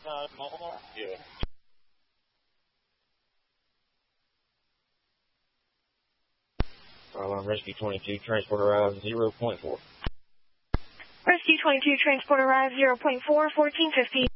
Yeah. Rescue 22, transport arrives 0.4. Rescue 22, transport arrives 0.4, 1450.